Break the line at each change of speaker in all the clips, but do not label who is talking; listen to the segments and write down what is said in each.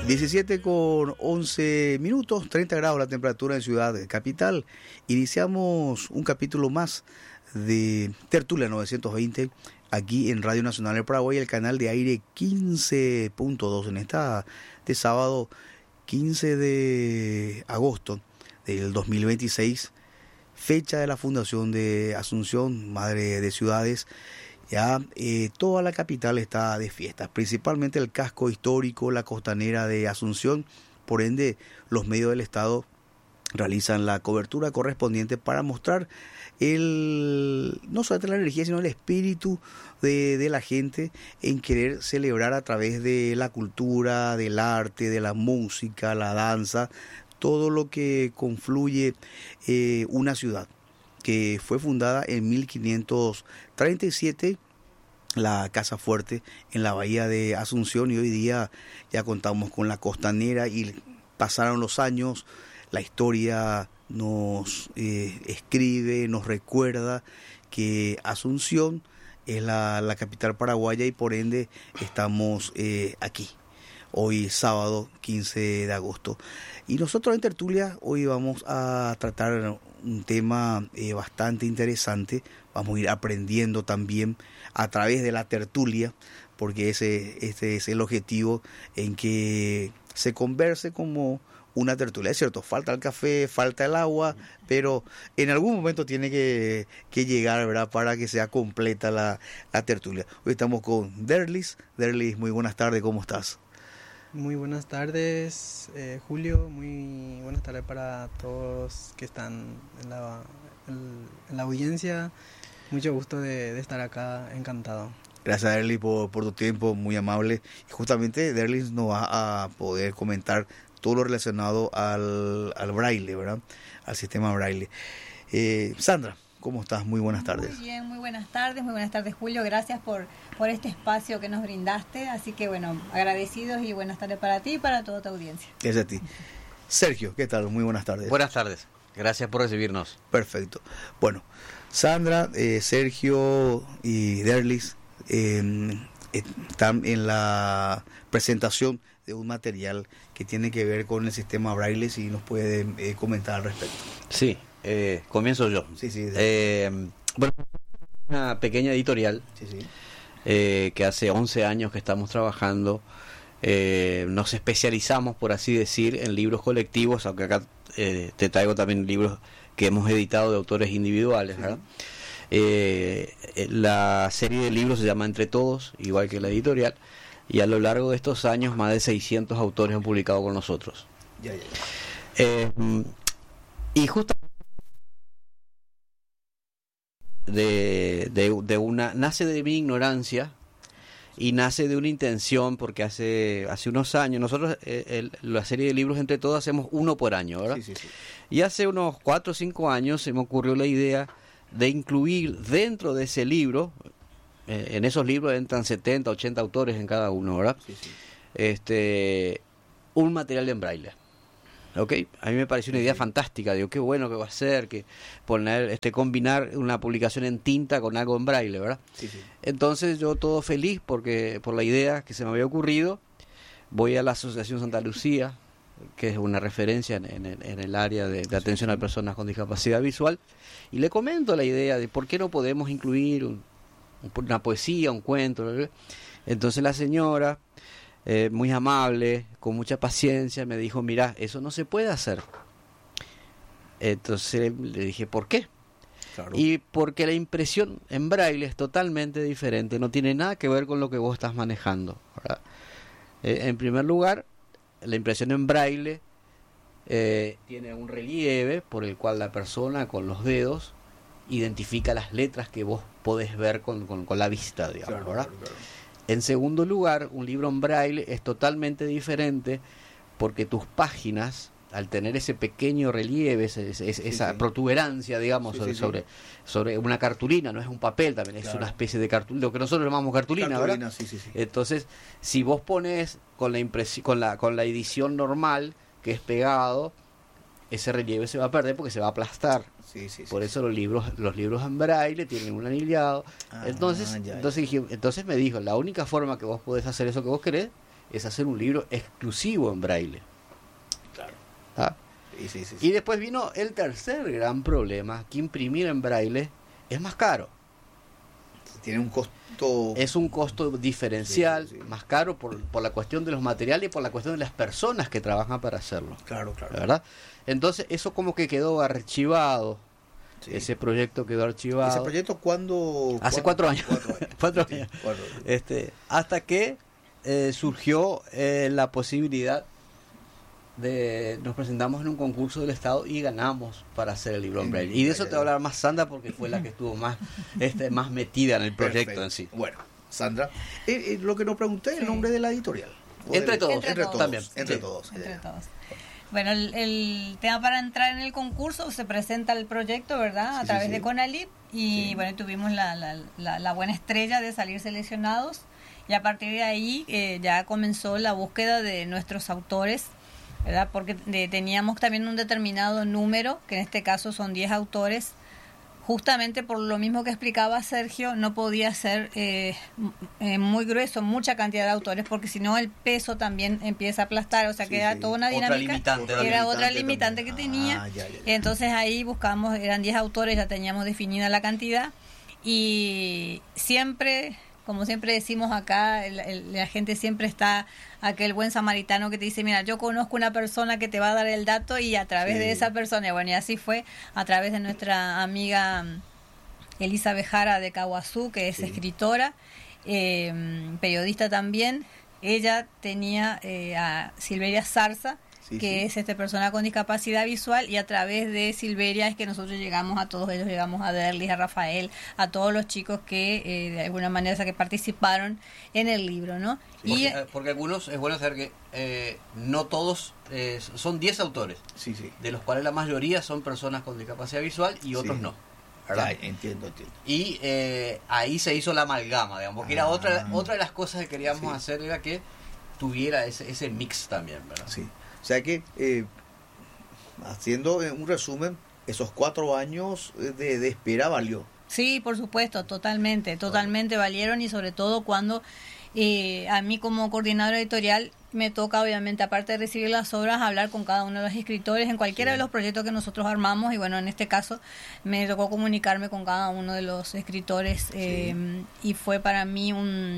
17 con 11 minutos, 30 grados la temperatura en Ciudad Capital. Iniciamos un capítulo más de Tertulia 920 aquí en Radio Nacional del Paraguay, el canal de aire 15.2 en esta de sábado 15 de agosto del 2026, fecha de la fundación de Asunción, Madre de Ciudades. Ya toda la capital está de fiestas, principalmente el casco histórico, la costanera de Asunción. Por ende, los medios del Estado realizan la cobertura correspondiente para mostrar no solamente la energía, sino el espíritu de la gente en querer celebrar a través de la cultura, del arte, de la música, la danza, todo lo que confluye una ciudad que fue fundada en 1537, la Casa Fuerte en la bahía de Asunción, y hoy día ya contamos con la costanera y pasaron los años, la historia nos escribe, nos recuerda que Asunción es la capital paraguaya y por ende estamos aquí, hoy sábado 15 de agosto. Y nosotros en Tertulia hoy vamos a tratar un tema bastante interesante. Vamos a ir aprendiendo también a través de la tertulia, porque este es el objetivo, en que se converse como una tertulia. Es cierto, falta el café, falta el agua, pero en algún momento tiene que llegar, ¿verdad?, para que sea completa la tertulia. Hoy estamos con Derlis. Derlis, muy buenas tardes, ¿cómo estás?
Muy buenas tardes, Julio. Muy buenas tardes para todos que están en la audiencia. Mucho gusto de estar acá, encantado.
Gracias, Derlis, por tu tiempo, muy amable. Y justamente Derlis nos va a poder comentar todo lo relacionado al braille, ¿verdad?, al sistema braille. Sandra, ¿cómo estás? Muy buenas tardes.
Muy bien, muy buenas tardes, Julio. Gracias por este espacio que nos brindaste. Así que bueno, agradecidos y buenas tardes para ti y para toda tu audiencia.
Gracias a ti. Sergio, ¿qué tal? Muy buenas tardes.
Buenas tardes, gracias por recibirnos.
Perfecto. Bueno, Sandra, Sergio y Derlis están en la presentación de un material que tiene que ver con el sistema braille, si nos pueden comentar al respecto.
Sí, comienzo yo.
Sí.
Bueno, una pequeña editorial,
Sí.
que hace 11 años que estamos trabajando. Nos especializamos, por así decir, en libros colectivos, aunque acá te traigo también libros que hemos editado de autores individuales, ¿verdad? La serie de libros se llama Entre Todos, igual que la editorial, y a lo largo de estos años más de 600 autores han publicado con nosotros.
Ya.
Y justamente nace de mi ignorancia y nace de una intención, porque hace unos años nosotros la serie de libros Entre Todos hacemos uno por año, ¿verdad?
Sí.
Y hace unos 4 o 5 años se me ocurrió la idea de incluir dentro de ese libro, en esos libros entran 70, 80 autores en cada uno, ¿verdad?
Sí.
Un material en braille. ¿Ok? A mí me pareció una idea fantástica. Digo, qué bueno que va a ser, que combinar una publicación en tinta con algo en braille, ¿verdad?
Sí.
Entonces yo todo feliz por la idea que se me había ocurrido, voy a la Asociación Santa Lucía, que es una referencia en el área de atención a personas con discapacidad visual, y le comento la idea de por qué no podemos incluir una poesía, un cuento. Entonces la señora, muy amable, con mucha paciencia, me dijo, mira, eso no se puede hacer. Entonces le dije, ¿por qué?
Claro.
Y porque la impresión en braille es totalmente diferente, no tiene nada que ver con lo que vos estás manejando, ¿verdad? En primer lugar, la impresión en braille tiene un relieve por el cual la persona con los dedos identifica las letras que vos podés ver con la vista, digamos, ¿verdad?
Claro.
En segundo lugar, un libro en braille es totalmente diferente porque tus páginas, al tener ese pequeño relieve, esa protuberancia, digamos, sobre una cartulina, no es un papel, también es una especie de cartulina, lo que nosotros llamamos cartulina, ¿verdad?
Sí.
Entonces, si vos pones con la edición normal, que es pegado, ese relieve se va a perder porque se va a aplastar. Por eso los libros en braille tienen un anillado. Entonces me dijo, la única forma que vos podés hacer eso que vos querés es hacer un libro exclusivo en braille.
Claro.
¿Ah?
Sí.
Y después vino el tercer gran problema, que imprimir en braille es más caro.
Tiene un costo...
Es un costo diferencial,
Sí.
más caro por la cuestión de los materiales y por la cuestión de las personas que trabajan para hacerlo.
Claro.
¿Verdad? Entonces eso como que quedó archivado.
Sí.
Ese proyecto quedó archivado.
¿Ese proyecto cuándo?
Hace 4 años.
4 años.
4
Sí,
años.
4 años.
Hasta que surgió la posibilidad de... Nos presentamos en un concurso del Estado y ganamos para hacer el libro en braille. Y de eso te voy a hablar más Sandra, porque fue la que estuvo más metida en el proyecto
Perfecto.
en sí.
Bueno, Sandra, lo que nos pregunté, el nombre de la editorial.
Entre todos.
Entre todos.
También.
Entre
Sí.
todos.
Entre todos. Bueno, el tema para entrar en el concurso se presenta el proyecto, ¿verdad? A
Sí,
través
sí.
de CONALIP y
Sí.
bueno, tuvimos la buena estrella de salir seleccionados y a partir de ahí ya comenzó la búsqueda de nuestros autores, ¿verdad? Porque teníamos también un determinado número, que en este caso son 10 autores. Justamente por lo mismo que explicaba Sergio, no podía ser muy grueso, mucha cantidad de autores, porque si no el peso también empieza a aplastar, o sea
Sí,
que era
sí.
toda una
Otra
dinámica,
limitante.
era otra
limitante
limitante que
también.
tenía.
Ya.
Entonces ahí buscamos, eran 10 autores, ya teníamos definida la cantidad y siempre, como siempre decimos acá, la gente siempre está aquel buen samaritano que te dice, mira, yo conozco una persona que te va a dar el dato y a través
Sí.
de esa persona, y bueno, y así fue a través de nuestra amiga Elisa Bejara de Caguazú, que es
Sí.
escritora, periodista también. Ella tenía a Silveria Zarza,
Sí,
que
sí.
es persona con discapacidad visual, y a través de Silveria es que nosotros llegamos a todos ellos, llegamos a Derlis, a Rafael, a todos los chicos que de alguna manera, o sea, que participaron en el libro, ¿no?
Porque, porque algunos, es bueno saber que no todos, son 10 autores,
Sí.
de los cuales la mayoría son personas con discapacidad visual y otros
Sí.
no.
Ya,
¿Verdad?
entiendo.
Y ahí se hizo la amalgama, digamos, porque era otra de las cosas que queríamos
Sí.
hacer, era que tuviera ese mix también, ¿verdad?
Sí. O sea que, haciendo un resumen, esos 4 años de espera valió.
Sí, por supuesto, totalmente valieron, y sobre todo cuando a mí como coordinadora editorial me toca, obviamente, aparte de recibir las obras, hablar con cada uno de los escritores en cualquiera
Sí.
de los proyectos que nosotros armamos, y bueno, en este caso me tocó comunicarme con cada uno de los escritores y fue para mí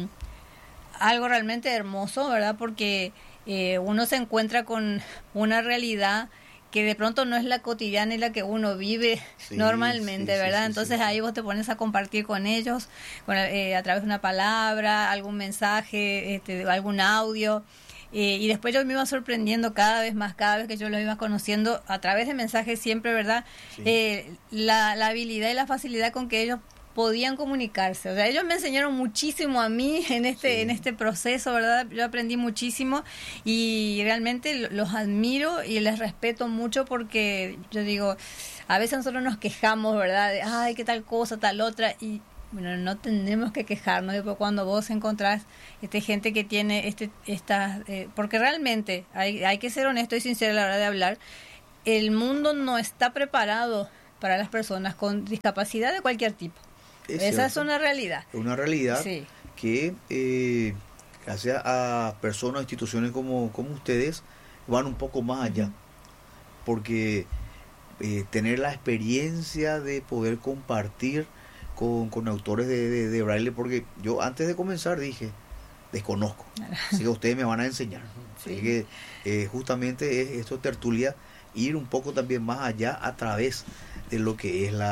algo realmente hermoso, ¿verdad? Porque uno se encuentra con una realidad que de pronto no es la cotidiana y la que uno vive
Sí,
normalmente,
sí,
¿verdad?
sí,
Entonces
sí.
ahí vos te pones a compartir con ellos a través de una palabra, algún mensaje, algún audio. Y después yo me iba sorprendiendo cada vez más, cada vez que yo los iba conociendo a través de mensajes siempre, ¿verdad?
Sí.
La habilidad y la facilidad con que ellos podían comunicarse. O sea, ellos me enseñaron muchísimo a mí en este proceso, ¿verdad? Yo aprendí muchísimo y realmente los admiro y les respeto mucho, porque yo digo, a veces nosotros nos quejamos, ¿verdad? De, ay, qué tal cosa, tal otra, y bueno, no tenemos que quejarnos. Después cuando vos encontrás gente que tiene porque realmente hay que ser honesto y sincero a la hora de hablar, el mundo no está preparado para las personas con discapacidad de cualquier tipo. Esa es una realidad.
Es una realidad
Sí.
que, gracias a personas, instituciones como ustedes, van un poco más allá. Porque tener la experiencia de poder compartir con autores de braille, porque yo antes de comenzar dije, desconozco, así que ustedes me van a enseñar.
Sí.
Así que justamente esto tertulia, ir un poco también más allá a través de lo que es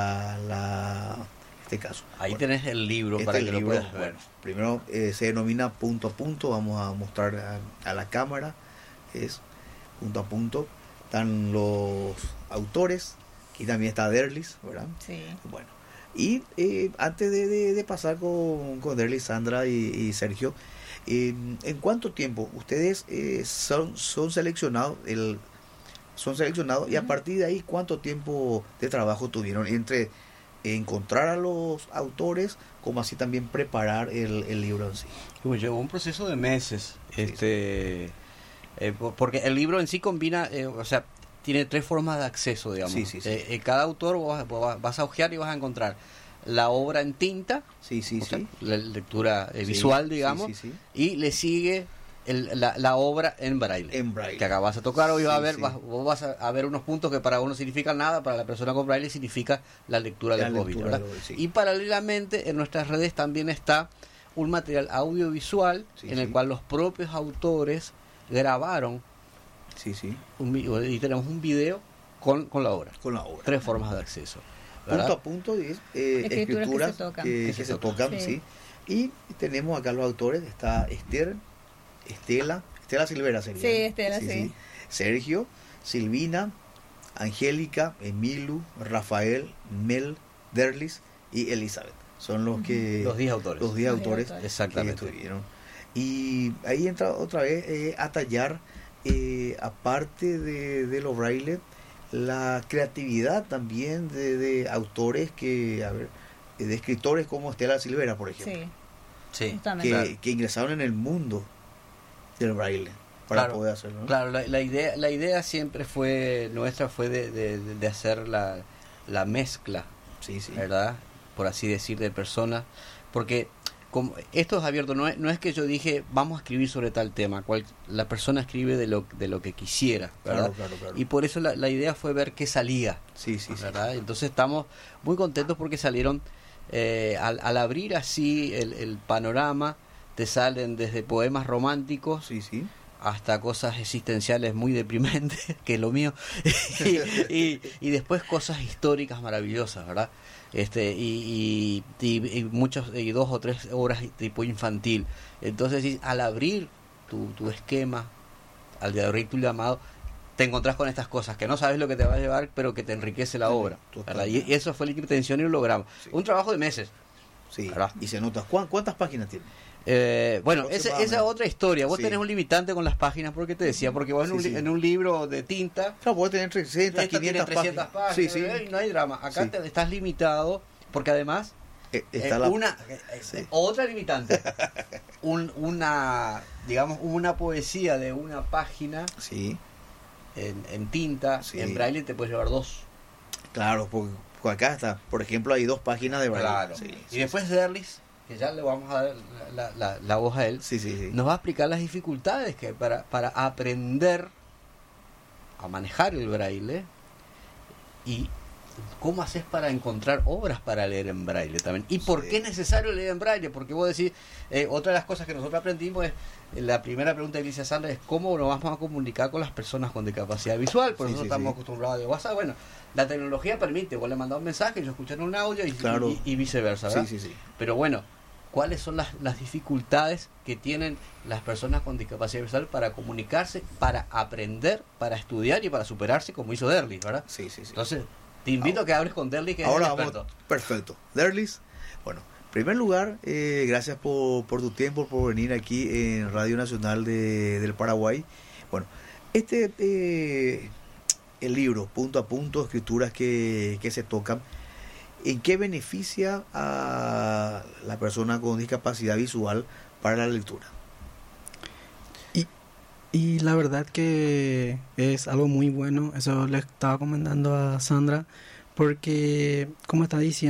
este caso.
Ahí
Bueno,
tenés el libro para que lo puedas ver.
bueno, primero se denomina Punto a Punto, vamos a mostrar a la cámara, es Punto a Punto, están los autores, aquí también está Derlis, ¿verdad?
Sí.
Bueno, y antes de pasar con Derlis, Sandra y Sergio, ¿en cuánto tiempo ustedes son seleccionados? Son seleccionados y a partir de ahí, ¿cuánto tiempo de trabajo tuvieron entre encontrar a los autores, como así también preparar el libro en sí?
Pues llevó un proceso de meses, porque el libro en sí combina, o sea, tiene 3 formas de acceso, digamos.
Sí.
Cada autor vos vas a hojear y vas a encontrar la obra en tinta,
Sí.
o sea, la lectura
Sí,
visual, digamos,
sí.
y le sigue la obra en braille.
En braille.
Que acá vas a tocar hoy,
Sí, sí.
vos vas a ver unos puntos que para uno significan nada, para la persona con braille significa la lectura
La
del COVID,
lectura
¿verdad?
del COVID, sí.
Y paralelamente en nuestras redes también está un material audiovisual
Sí,
en el
sí.
cual los propios autores grabaron
Sí, sí.
y tenemos un video con la obra.
Con la obra.
3 formas de acceso, ¿verdad?
Punto a punto es
Escrituras
escrituras
que se tocan.
que
Que
se
se
tocan,
tocan.
sí. Y tenemos acá los autores, está Estela Silvera sería.
Sí, Estela, sí.
Sergio, Silvina, Angélica, Emilu, Rafael, Mel, Derlis y Elizabeth. Son los que
Los 10 autores.
los 10
Los 10
autores
autores.
que
Exactamente.
estuvieron. Y ahí entra otra vez a tallar, aparte de los braille, la creatividad también de autores de escritores como Estela Silvera, por ejemplo,
Sí,
Sí,
justamente.
que ingresaron en el mundo del braille para
Claro,
poder hacerlo, ¿no?
Claro, la idea siempre nuestra fue de hacer la mezcla,
Sí, sí.
¿verdad? Por así decir, de personas, porque como esto es abierto, no es que yo dije vamos a escribir sobre tal tema, la persona escribe de lo que quisiera, ¿verdad?
Claro.
Y por eso la idea fue ver qué salía,
Sí, sí, sí.
¿verdad? Entonces estamos muy contentos porque salieron, al abrir así el panorama, te salen desde poemas románticos
Sí, sí.
hasta cosas existenciales muy deprimentes, que es lo mío, y después cosas históricas maravillosas, ¿verdad? Y muchos, y 2 o 3 obras tipo infantil. Entonces, al abrir tu esquema, al de abrir tu llamado, te encontrás con estas cosas que no sabes lo que te va a llevar, pero que te enriquece la
Sí,
obra, ¿verdad? Y
totalmente.
eso fue la intención y lo logramos.
Sí.
Un trabajo de meses.
Sí.
¿Verdad?
Y se nota. ¿Cuántas páginas tiene?
Bueno, esa es otra historia. Vos
Sí.
tenés un limitante con las páginas, porque te decía, porque vos
Sí, sí.
en un libro de tinta,
Claro, puede tener 300,
esta tiene
500
300 páginas,
Sí, sí.
no hay drama. Acá
Sí.
estás limitado, porque además,
Está la... Sí.
otra limitante, digamos, una poesía de una página
Sí,
en tinta,
Sí.
en braille te puedes llevar 2.
claro, porque acá está. Por ejemplo, hay 2 páginas de braille.
Claro.
Sí,
Y después Derlis, que ya le vamos a dar la voz a él,
sí, sí.
nos va a explicar las dificultades que para aprender a manejar el braille y cómo haces para encontrar obras para leer en braille también. ¿Y por
Sí.
qué es necesario leer en braille? Porque vos decís, otra de las cosas que nosotros aprendimos es, la primera pregunta de Alicia Sandra es cómo nos vamos a comunicar con las personas con discapacidad visual, porque
Sí,
nosotros
sí,
estamos
sí.
acostumbrados a WhatsApp. Bueno, la tecnología permite, vos le mandás un mensaje, ellos escuchan un audio
Claro.
y viceversa, ¿verdad?
Sí, sí, sí.
Pero bueno, ¿cuáles son las dificultades que tienen las personas con discapacidad visual para comunicarse, para aprender, para estudiar y para superarse, como hizo Derlis, ¿verdad?
Sí, sí, sí.
Entonces, te invito a que hables con Derlis, que
Ahora
es el
vamos.
experto.
Perfecto. Derlis, bueno, en primer lugar, gracias por tu tiempo, por venir aquí en Radio Nacional del Paraguay. Bueno, el libro, punto a punto, escrituras que se tocan, ¿en qué beneficia a la persona con discapacidad visual para la lectura?
Y la verdad que es algo muy bueno, eso le estaba comentando a Sandra, porque como está diciendo,